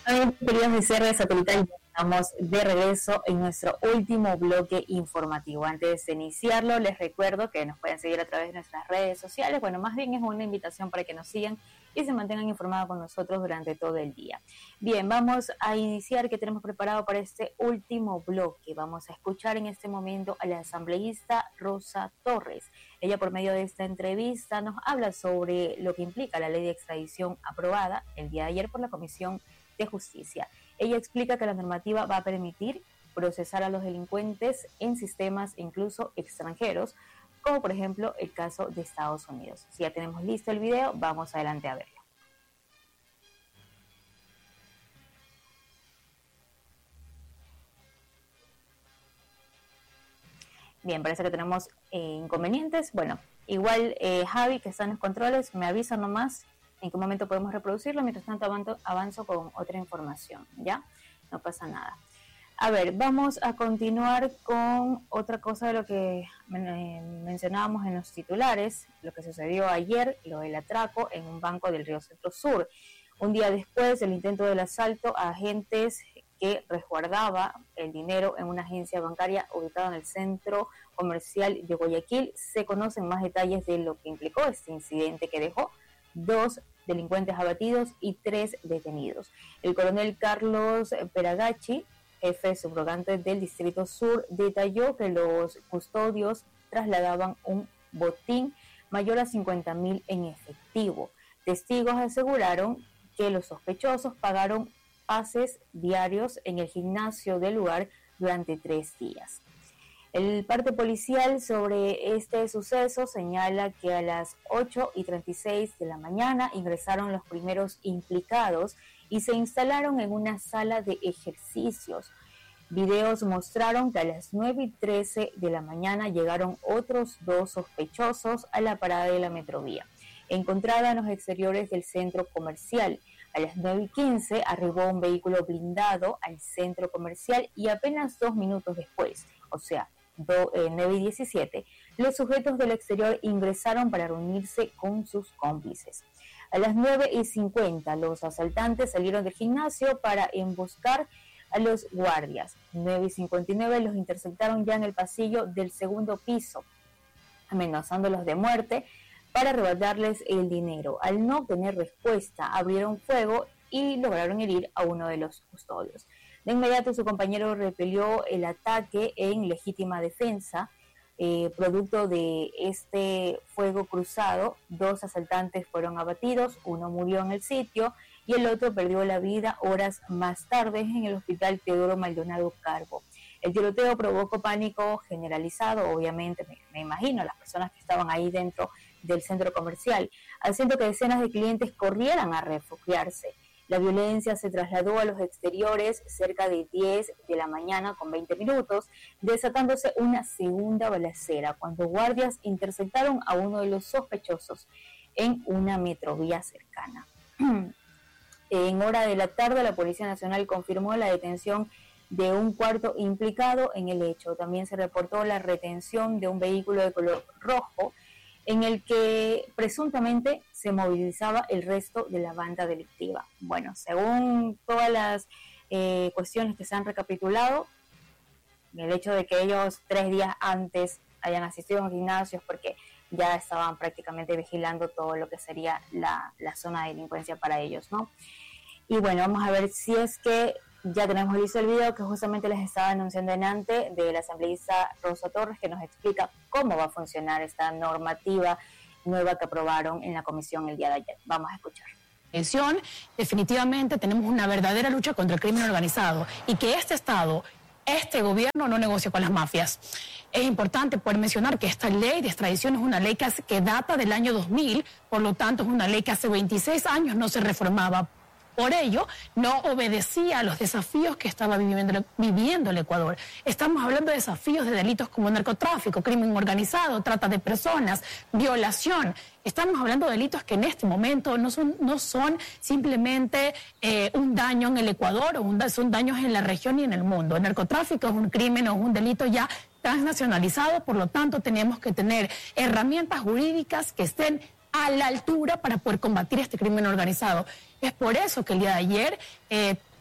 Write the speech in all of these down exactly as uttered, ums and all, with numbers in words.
Hoy, queridos de C R Satelital, estamos de regreso en nuestro último bloque informativo. Antes de iniciarlo, les recuerdo que nos pueden seguir a través de nuestras redes sociales. Bueno, más bien es una invitación para que nos sigan y se mantengan informados con nosotros durante todo el día. Bien, vamos a iniciar. ¿Qué tenemos preparado para este último bloque? Vamos a escuchar en este momento a la asambleísta Rosa Torres. Ella, por medio de esta entrevista, nos habla sobre lo que implica la ley de extradición aprobada el día de ayer por la Comisión de Justicia. Ella explica que la normativa va a permitir procesar a los delincuentes en sistemas incluso extranjeros, como por ejemplo el caso de Estados Unidos. Si ya tenemos listo el video, vamos adelante a verlo. Bien, parece que tenemos eh, inconvenientes. Bueno, igual eh, Javi, que está en los controles, me avisa nomás en qué momento podemos reproducirlo. Mientras tanto avanzo, avanzo con otra información, ¿ya? No pasa nada. A ver, vamos a continuar con otra cosa de lo que men- mencionábamos en los titulares, lo que sucedió ayer, lo del atraco en un banco del Río Centro Sur. Un día después del intento del asalto a agentes que resguardaba el dinero en una agencia bancaria ubicada en el centro comercial de Guayaquil, se conocen más detalles de lo que implicó este incidente que dejó dos delincuentes abatidos y tres detenidos. El coronel Carlos Peragachi, jefe subrogante del Distrito Sur, detalló que los custodios trasladaban un botín mayor a cincuenta mil en efectivo. Testigos aseguraron que los sospechosos pagaron pases diarios en el gimnasio del lugar durante tres días. El parte policial sobre este suceso señala que a las ocho y treinta y seis de la mañana ingresaron los primeros implicados y se instalaron en una sala de ejercicios. Videos mostraron que a las nueve y trece de la mañana llegaron otros dos sospechosos a la parada de la Metrovía, encontrada en los exteriores del centro comercial. A las nueve y quince arribó un vehículo blindado al centro comercial y apenas dos minutos después, o sea, nueve y diecisiete, los sujetos del exterior ingresaron para reunirse con sus cómplices. A las nueve y cincuenta, los asaltantes salieron del gimnasio para emboscar a los guardias. nueve y cincuenta y nueve los interceptaron ya en el pasillo del segundo piso, amenazándolos de muerte para arrebatarles el dinero. Al no tener respuesta, abrieron fuego y lograron herir a uno de los custodios. De inmediato su compañero repelió el ataque en legítima defensa. Eh, producto de este fuego cruzado, dos asaltantes fueron abatidos, uno murió en el sitio y el otro perdió la vida horas más tarde en el hospital Teodoro Maldonado Carbo. El tiroteo provocó pánico generalizado, obviamente, me, me imagino, las personas que estaban ahí dentro del centro comercial, haciendo que decenas de clientes corrieran a refugiarse. La violencia se trasladó a los exteriores cerca de diez de la mañana con veinte minutos, desatándose una segunda balacera cuando guardias interceptaron a uno de los sospechosos en una metrovía cercana. En hora de la tarde, la Policía Nacional confirmó la detención de un cuarto implicado en el hecho. También se reportó la retención de un vehículo de color rojo en el que presuntamente se movilizaba el resto de la banda delictiva. Bueno, según todas las eh, cuestiones que se han recapitulado, el hecho de que ellos tres días antes hayan asistido a los gimnasios porque ya estaban prácticamente vigilando todo lo que sería la, la zona de delincuencia para ellos, ¿no? Y bueno, vamos a ver si es que ya tenemos listo el video que justamente les estaba anunciando en antes de la asambleísta Rosa Torres, que nos explica cómo va a funcionar esta normativa nueva que aprobaron en la comisión el día de ayer. Vamos a escuchar. Definitivamente tenemos una verdadera lucha contra el crimen organizado y que este Estado, este gobierno no negocia con las mafias. Es importante poder mencionar que esta ley de extradición es una ley que, hace, que data del año dos mil, por lo tanto es una ley que hace veintiséis años no se reformaba. Por ello, no obedecía a los desafíos que estaba viviendo, viviendo el Ecuador. Estamos hablando de desafíos de delitos como narcotráfico, crimen organizado, trata de personas, violación. Estamos hablando de delitos que en este momento no son, no son simplemente eh, un daño en el Ecuador, o un, son daños en la región y en el mundo. El narcotráfico es un crimen o un delito ya transnacionalizado, por lo tanto tenemos que tener herramientas jurídicas que estén a la altura para poder combatir este crimen organizado. Es por eso que el día de ayer eh,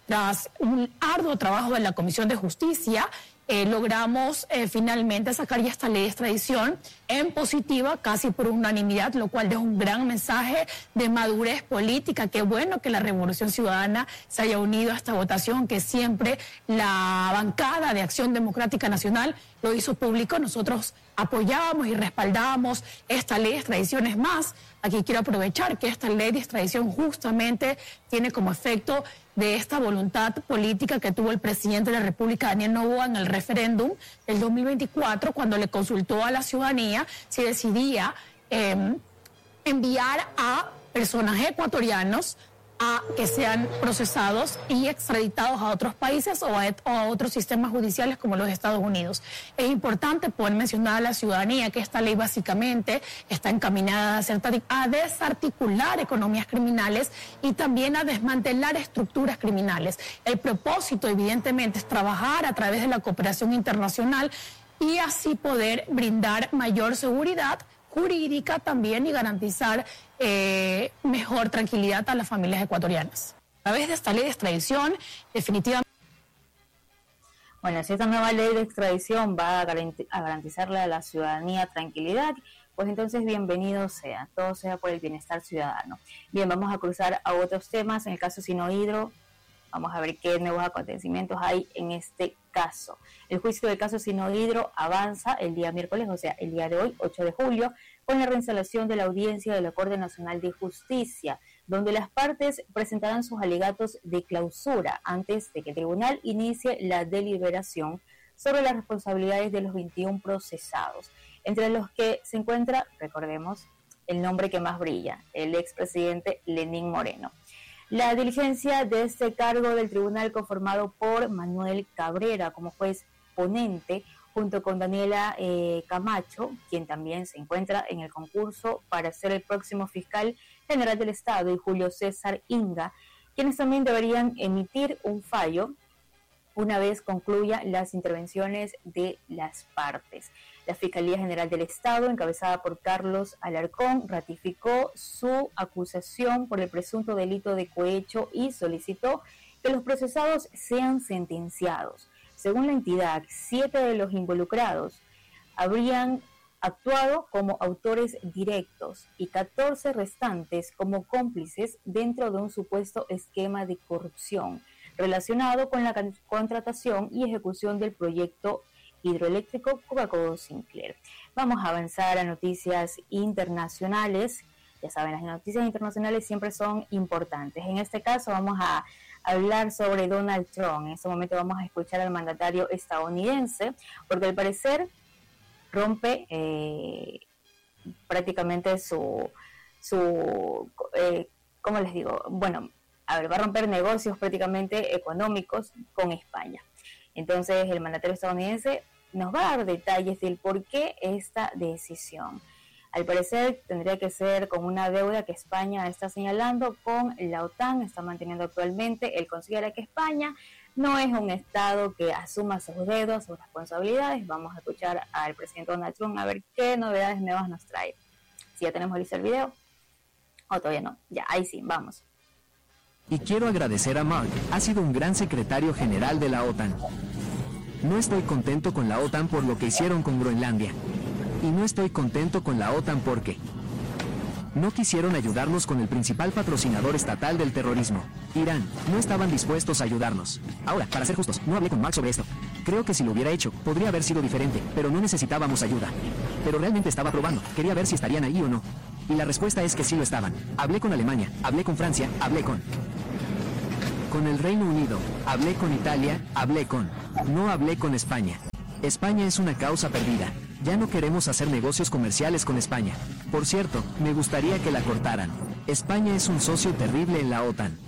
tras un arduo trabajo de la Comisión de Justicia, Eh, logramos eh, finalmente sacar ya esta ley de extradición en positiva, casi por unanimidad, lo cual deja un gran mensaje de madurez política. Qué bueno que la Revolución Ciudadana se haya unido a esta votación, que siempre la bancada de Acción Democrática Nacional lo hizo público. Nosotros apoyábamos y respaldábamos esta ley de extradición. Es más, aquí quiero aprovechar que esta ley de extradición justamente tiene como efecto de esta voluntad política que tuvo el presidente de la República, Daniel Noboa, en el referéndum del dos mil veinticuatro, cuando le consultó a la ciudadanía si decidía eh, enviar a personas ecuatorianos a que sean procesados y extraditados a otros países o a, o a otros sistemas judiciales como los Estados Unidos. Es importante poder mencionar a la ciudadanía que esta ley básicamente está encaminada a, hacer, a desarticular economías criminales y también a desmantelar estructuras criminales. El propósito, evidentemente, es trabajar a través de la cooperación internacional y así poder brindar mayor seguridad jurídica también y garantizar eh, mejor tranquilidad a las familias ecuatorianas. A través de esta ley de extradición, definitivamente... Bueno, si esta nueva ley de extradición va a garantizarle a la ciudadanía tranquilidad, pues entonces bienvenido sea, todo sea por el bienestar ciudadano. Bien, vamos a cruzar a otros temas. En el caso Sinohydro, vamos a ver qué nuevos acontecimientos hay en este caso. El juicio del caso Sinohydro avanza el día miércoles, o sea, el día de hoy, ocho de julio, con la reinstalación de la audiencia de la Corte Nacional de Justicia, donde las partes presentarán sus alegatos de clausura antes de que el tribunal inicie la deliberación sobre las responsabilidades de los veintiún procesados, entre los que se encuentra, recordemos, el nombre que más brilla, el expresidente Lenín Moreno. La diligencia de este cargo del tribunal, conformado por Manuel Cabrera como juez ponente, junto con Daniela eh, Camacho, quien también se encuentra en el concurso para ser el próximo fiscal general del Estado, y Julio César Inga, quienes también deberían emitir un fallo una vez concluyan las intervenciones de las partes. La Fiscalía General del Estado, encabezada por Carlos Alarcón, ratificó su acusación por el presunto delito de cohecho y solicitó que los procesados sean sentenciados. Según la entidad, siete de los involucrados habrían actuado como autores directos y catorce restantes como cómplices dentro de un supuesto esquema de corrupción relacionado con la contratación y ejecución del proyecto hidroeléctrico Coca-Cola Sinclair. Vamos a avanzar a noticias internacionales. Ya saben, las noticias internacionales siempre son importantes. En este caso vamos a hablar sobre Donald Trump. En este momento vamos a escuchar al mandatario estadounidense, porque al parecer rompe eh, prácticamente su, su eh, ¿cómo les digo? Bueno, a ver, va a romper negocios prácticamente económicos con España. Entonces el mandatario estadounidense nos va a dar detalles del por qué esta decisión. Al parecer tendría que ser con una deuda que España está señalando con la OTAN, está manteniendo actualmente. Él considera que España no es un Estado que asuma sus deudas, sus responsabilidades. Vamos a escuchar al presidente Donald Trump a ver qué novedades nuevas nos trae. Si ya tenemos listo el video, o todavía no. Ya, ahí sí, vamos. Y quiero agradecer a Mark, ha sido un gran secretario general de la OTAN. No estoy contento con la OTAN por lo que hicieron con Groenlandia. Y no estoy contento con la OTAN porque no quisieron ayudarnos con el principal patrocinador estatal del terrorismo, Irán. No estaban dispuestos a ayudarnos. Ahora, para ser justos, no hablé con Mark sobre esto. Creo que si lo hubiera hecho, podría haber sido diferente, pero no necesitábamos ayuda. Pero realmente estaba probando, quería ver si estarían ahí o no. Y la respuesta es que sí lo estaban. Hablé con Alemania, hablé con Francia, hablé con... Con el Reino Unido, hablé con Italia, hablé con... No hablé con España. España es una causa perdida. Ya no queremos hacer negocios comerciales con España. Por cierto, me gustaría que la cortaran. España es un socio terrible en la OTAN.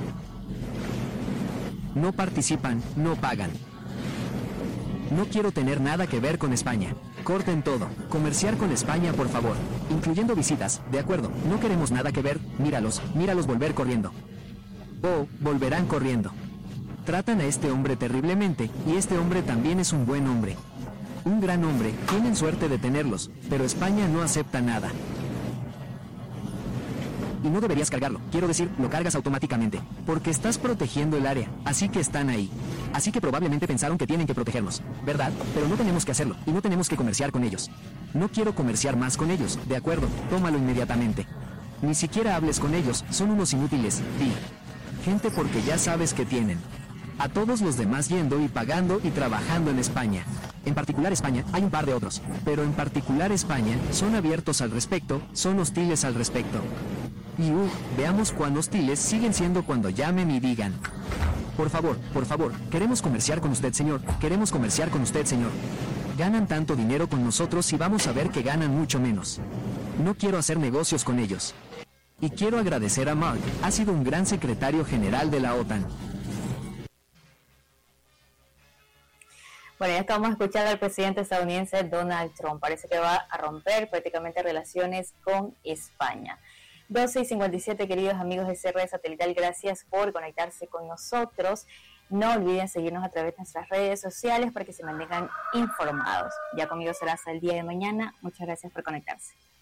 No participan, no pagan. No quiero tener nada que ver con España. Corten todo. Comerciar con España, por favor. Incluyendo visitas, de acuerdo. No queremos nada que ver. Míralos, míralos volver corriendo. Oh, volverán corriendo. Tratan a este hombre terriblemente, y este hombre también es un buen hombre. Un gran hombre, tienen suerte de tenerlos, pero España no acepta nada. Y no deberías cargarlo, quiero decir, lo cargas automáticamente, porque estás protegiendo el área, así que están ahí. Así que probablemente pensaron que tienen que protegernos, ¿verdad? Pero no tenemos que hacerlo, y no tenemos que comerciar con ellos. No quiero comerciar más con ellos, de acuerdo, tómalo inmediatamente. Ni siquiera hables con ellos, son unos inútiles, di. Gente porque ya sabes que tienen. A todos los demás yendo y pagando y trabajando en España. En particular España, hay un par de otros, pero en particular España, son abiertos al respecto, son hostiles al respecto. Y uh, veamos cuán hostiles siguen siendo cuando llamen y digan. Por favor, por favor, queremos comerciar con usted, señor, queremos comerciar con usted, señor. Ganan tanto dinero con nosotros y vamos a ver que ganan mucho menos. No quiero hacer negocios con ellos. Y quiero agradecer a Mark, ha sido un gran secretario general de la OTAN. Bueno, ya estamos escuchando al presidente estadounidense Donald Trump. Parece que va a romper prácticamente relaciones con España. doce y cincuenta y siete, queridos amigos de C R Satelital, gracias por conectarse con nosotros. No olviden seguirnos a través de nuestras redes sociales para que se mantengan informados. Ya conmigo será hasta el día de mañana. Muchas gracias por conectarse.